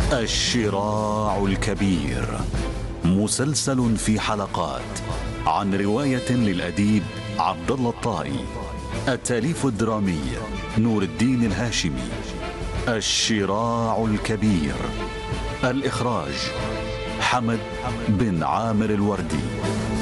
الشراع الكبير، مسلسل في حلقات عن رواية للأديب عبد الله الطائي. التأليف الدرامي نور الدين الهاشمي. الشراع الكبير، الإخراج حمد بن عامر الوردي.